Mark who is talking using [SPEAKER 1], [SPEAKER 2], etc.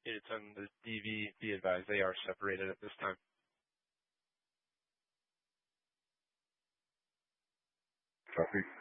[SPEAKER 1] units on the DV, be advised they are separated at this time.
[SPEAKER 2] Copy.